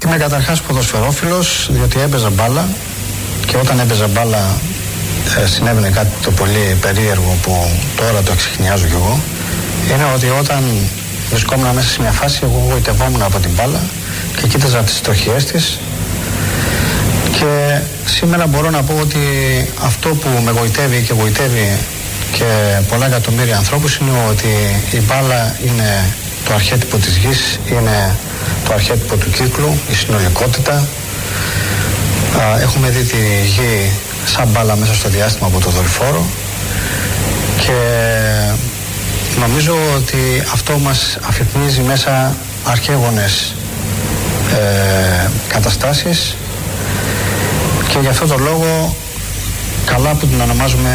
Είμαι καταρχάς ποδοσφαιρόφιλος, διότι έπαιζα μπάλα και όταν έπαιζα μπάλα συνέβαινε κάτι το πολύ περίεργο που τώρα το εξιχνιάζω κι εγώ. Είναι ότι όταν βρισκόμουν μέσα σε μια φάση, εγώ γοητευόμουν από την μπάλα και κοίταζα τις στοχές της. Και σήμερα μπορώ να πω ότι αυτό που με γοητεύει και γοητεύει και πολλά εκατομμύρια ανθρώπους είναι ότι η μπάλα είναι το αρχέτυπο της γης, είναι το αρχέτυπο του κύκλου, η συνολικότητα. Έχουμε δει τη γη σαν μπάλα μέσα στο διάστημα από το δορυφόρο και νομίζω ότι αυτό μας αφυπνίζει μέσα αρχαίγονες καταστάσεις και γι' αυτό το λόγο καλά που την ονομάζουμε